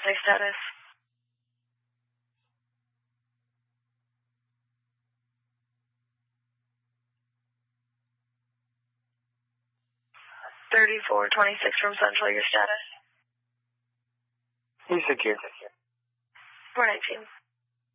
Wednesday status. 3426 from Central, your status. Who's the gear? 419.